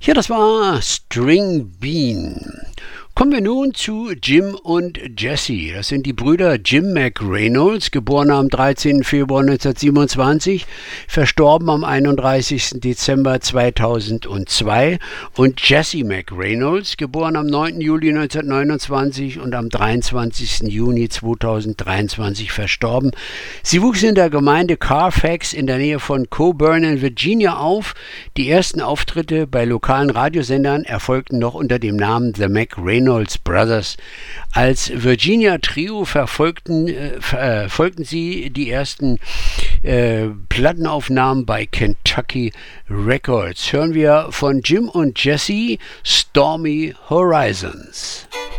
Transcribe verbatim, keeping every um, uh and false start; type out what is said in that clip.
Ja, das war String Bean. Kommen wir nun zu Jim und Jesse. Das sind die Brüder Jim McReynolds, geboren am dreizehnten Februar neunzehnhundertsiebenundzwanzig, verstorben am einunddreißigsten Dezember zweitausendzwei, und Jesse McReynolds, geboren am neunten Juli neunzehnhundertneunundzwanzig und am dreiundzwanzigsten Juni zweitausenddreiundzwanzig verstorben. Sie wuchs in der Gemeinde Carfax in der Nähe von Coburn in Virginia auf. Die ersten Auftritte bei lokalen Radiosendern erfolgten noch unter dem Namen The McReynolds Brothers. Als Virginia Trio verfolgten, äh, folgten sie die ersten äh, Plattenaufnahmen bei Kentucky Records. Hören wir von Jim und Jesse Stormy Horizons.